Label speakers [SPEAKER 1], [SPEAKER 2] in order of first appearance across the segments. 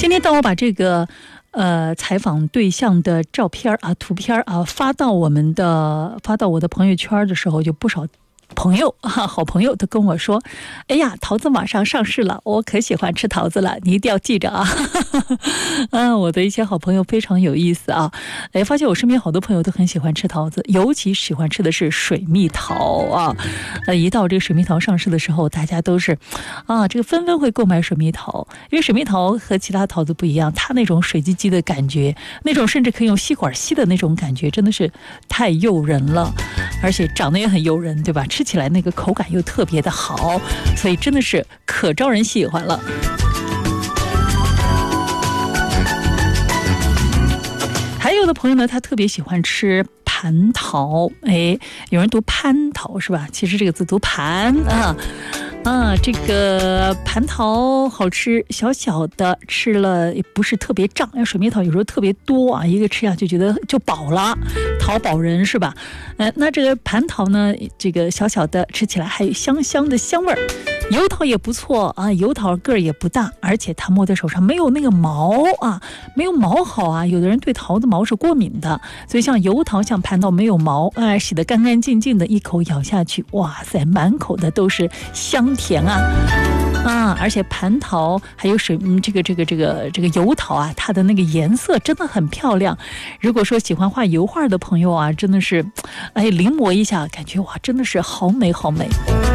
[SPEAKER 1] 今天当我把这个采访对象的照片啊、图片啊发到我的朋友圈的时候，就不少朋友好朋友都跟我说，哎呀，桃子马上上市了，我可喜欢吃桃子了，你一定要记着啊。我的一些好朋友非常有意思啊，发现我身边好多朋友都很喜欢吃桃子，尤其喜欢吃的是水蜜桃啊。一到这个水蜜桃上市的时候，大家都是这个纷纷会购买水蜜桃，因为水蜜桃和其他桃子不一样，它那种水唧唧的感觉，那种甚至可以用吸管吸的那种感觉，真的是太诱人了，而且长得也很诱人，对吧？吃起来那个口感又特别的好，所以真的是可招人喜欢了。还有的朋友呢，他特别喜欢吃蟠桃，有人读蟠桃是吧？其实这个字读盘这个蟠桃好吃，小小的，吃了也不是特别胀。水蜜桃有时候特别多啊，一个吃下去觉得就饱了，讨饱人是吧？那这个蟠桃呢，这个小小的，吃起来还有香香的香味儿。油桃也不错啊，油桃个儿也不大，而且它摸在手上没有那个毛啊，没有毛好啊。有的人对桃子毛是过敏的，所以像油桃、像蟠桃没有毛，洗得干干净净的，一口咬下去，哇塞，满口的都是香甜啊！而且蟠桃还有这个油桃啊，它的那个颜色真的很漂亮。如果说喜欢画油画的朋友啊，真的是，临摹一下，感觉哇，真的是好美好美。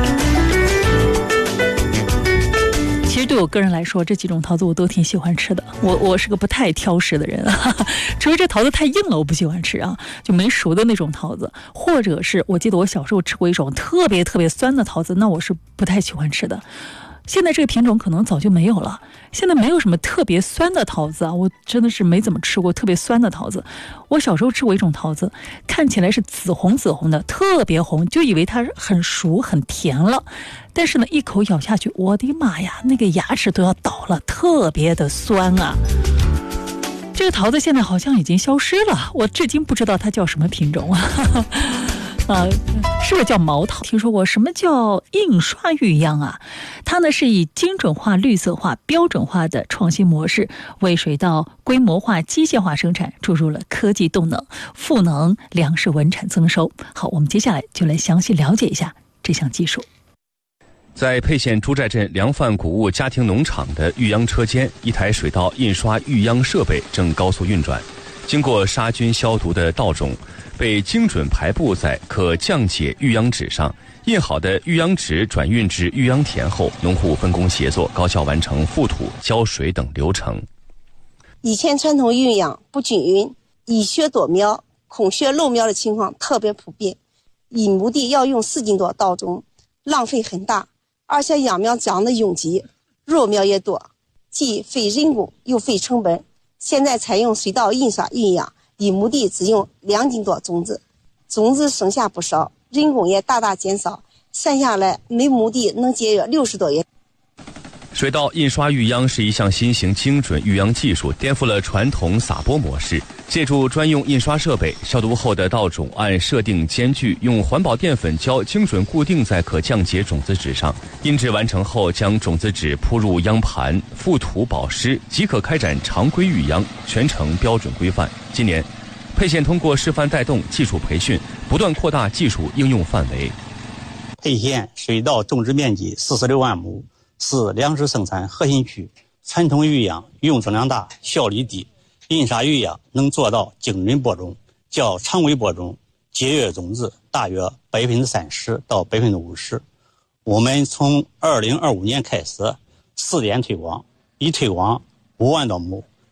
[SPEAKER 1] 其实对我个人来说，这几种桃子我都挺喜欢吃的。我是个不太挑食的人，除非这桃子太硬了，我不喜欢吃啊，就没熟的那种桃子，或者是我记得我小时候吃过一种特别特别酸的桃子，那我是不太喜欢吃的。现在这个品种可能早就没有了，现在没有什么特别酸的桃子啊，我真的是没怎么吃过特别酸的桃子。我小时候吃过一种桃子，看起来是紫红紫红的，特别红，就以为它很熟很甜了，但是呢，一口咬下去，我的妈呀，那个牙齿都要倒了，特别的酸啊。这个桃子现在好像已经消失了，我至今不知道它叫什么品种是不是叫毛桃？听说过什么叫印刷育秧啊？它呢是以精准化、绿色化、标准化的创新模式，为水稻规模化、机械化生产注入了科技动能，赋能粮食稳产增收。好，我们接下来就来详细了解一下这项技术。
[SPEAKER 2] 在沛县朱寨镇粮贩谷物家庭农场的育秧车间，一台水稻印刷育秧设备正高速运转，经过杀菌消毒的稻种被精准排布在可降解育秧纸上，印好的育秧纸转运至育秧田后，农户分工协作，高效完成覆土、浇水等流程。
[SPEAKER 3] 以前传统育秧不均匀，以穴夺苗、空穴漏苗的情况特别普遍，一亩地要用4斤多稻种，浪费很大，而且秧苗长得拥挤，弱苗也多，既费人工又费成本。现在采用水稻印刷育秧，一亩地只用2斤多种子，种子剩下不少，人工也大大减少，算下来每亩地能节约60多元。
[SPEAKER 2] 水稻印刷育秧是一项新型精准育秧技术，颠覆了传统撒播模式。借助专用印刷设备，消毒后的稻种按设定间距，用环保淀粉胶精准固定在可降解种子纸上。印制完成后，将种子纸铺入秧盘，覆土保湿，即可开展常规育秧，全程标准规范。今年，沛县通过示范带动、技术培训，不断扩大技术应用范围。
[SPEAKER 4] 沛县水稻种植面积46万亩，是粮食生产核心区。传统育秧用种量大，效率低，印刷育秧能做到精准播种，较常规播种节约种子大约30%到50%。我们从2025年开始试点推广，已推广5万多亩，